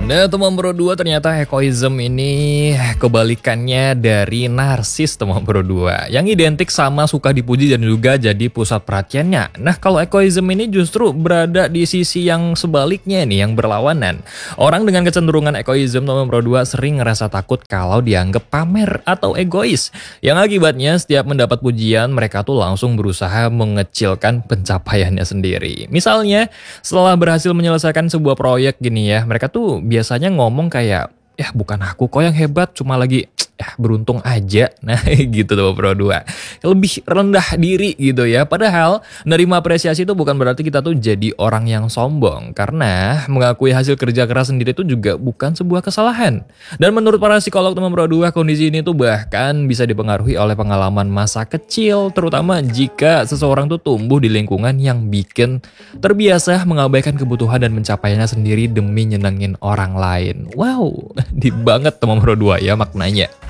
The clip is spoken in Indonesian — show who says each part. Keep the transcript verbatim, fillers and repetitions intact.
Speaker 1: Nah, teman Bro dua, ternyata egoism ini kebalikannya dari narsis teman Bro dua, yang identik sama suka dipuji dan juga jadi pusat perhatiannya. Nah, kalau egoism ini justru berada di sisi yang sebaliknya nih, yang berlawanan. Orang dengan kecenderungan egoism teman Bro dua sering ngerasa takut kalau dianggap pamer atau egois, yang akibatnya setiap mendapat pujian mereka tuh langsung berusaha mengecilkan pencapaiannya sendiri. Misalnya, setelah berhasil menyelesaikan sebuah proyek gini ya, mereka tuh biasanya ngomong kayak, ya bukan aku kok yang hebat, cuma lagi ya beruntung aja. Nah gitu tuh Bro dua. Lebih rendah diri gitu ya. Padahal nerima apresiasi itu bukan berarti kita tuh jadi orang yang sombong. Karena mengakui hasil kerja keras sendiri itu juga bukan sebuah kesalahan. Dan menurut para psikolog teman Bro dua, kondisi ini tuh bahkan bisa dipengaruhi oleh pengalaman masa kecil. Terutama jika seseorang tuh tumbuh di lingkungan yang bikin terbiasa mengabaikan kebutuhan dan pencapaiannya sendiri demi nyenengin orang lain. Wow, deep banget teman Bro dua ya maknanya.